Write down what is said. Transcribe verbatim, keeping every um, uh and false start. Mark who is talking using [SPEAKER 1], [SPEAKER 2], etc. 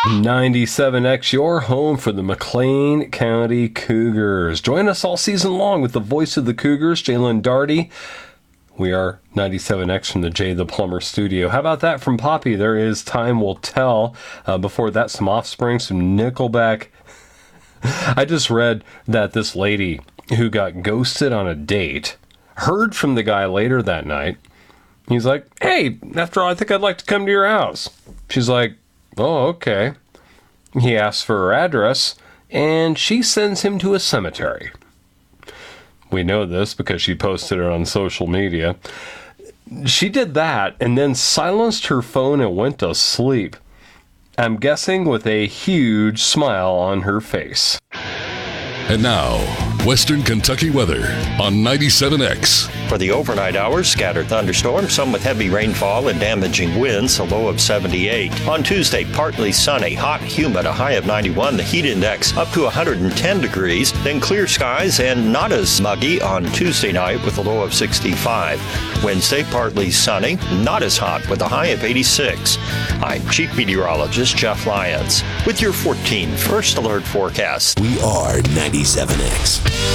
[SPEAKER 1] ninety-seven X, your home for the McLean County Cougars. Join us all season long with the voice of the Cougars, Jalen Darty. We are ninety-seven X from the Jay the Plumber studio. How about that from Poppy? There is Time Will Tell. Uh, before that, some Offspring, some Nickelback. I just read that this lady who got ghosted on a date heard from the guy later that night. He's like, hey, after all, I think I'd like to come to your house. She's like, oh, okay. He asks for her address, and she sends him to a cemetery. We know this because she posted it on social media. She did that and then silenced her phone and went to sleep. I'm guessing with a huge smile on her face.
[SPEAKER 2] And now, Western Kentucky weather on ninety-seven X.
[SPEAKER 3] For the overnight hours, scattered thunderstorms, some with heavy rainfall and damaging winds, a low of seventy-eight. On Tuesday, partly sunny, hot, humid, a high of ninety-one, the heat index up to one hundred ten degrees, then clear skies and not as muggy on Tuesday night with a low of sixty-five. Wednesday, partly sunny, not as hot with a high of eighty-six. I'm Chief Meteorologist Jeff Lyons with your fourteen First Alert forecast.
[SPEAKER 4] We are ninety-seven X.